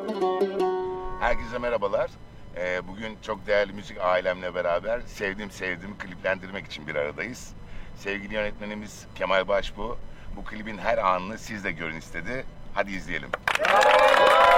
Herkese merhabalar. Bugün çok değerli müzik ailemle beraber sevdiğimi kliplendirmek için bir aradayız. Sevgili yönetmenimiz Kemal Başbuğ bu klibin her anını siz de görün istedi. Hadi izleyelim.